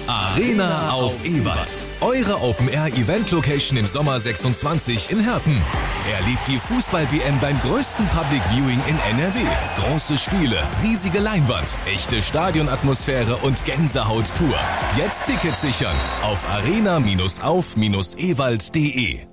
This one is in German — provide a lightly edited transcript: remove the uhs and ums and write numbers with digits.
Arena auf Ewald. Eure Open-Air-Event-Location im Sommer 26 in Herten. Erlebt die Fußball-WM beim größten Public-Viewing in NRW. Große Spiele, riesige Leinwand, echte Stadionatmosphäre und Gänsehaut pur. Jetzt Tickets sichern auf arena-auf-ewald.de.